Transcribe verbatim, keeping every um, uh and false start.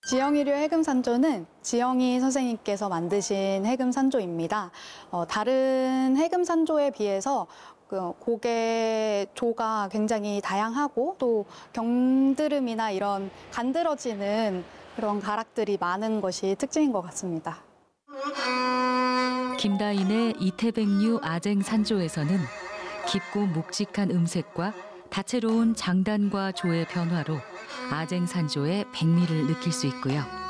지영이류 해금산조는 지영이 선생님께서 만드신 해금산조입니다. 어, 다른 해금산조에 비해서 그 고개 조가 굉장히 다양하고 또 경드름이나 이런 간드러지는 그런 가락들이 많은 것이 특징인 것 같습니다. 김다인의 이태백류 아쟁산조에서는 깊고 묵직한 음색과 다채로운 장단과 조의 변화로 아쟁산조의 백미를 느낄 수 있고요.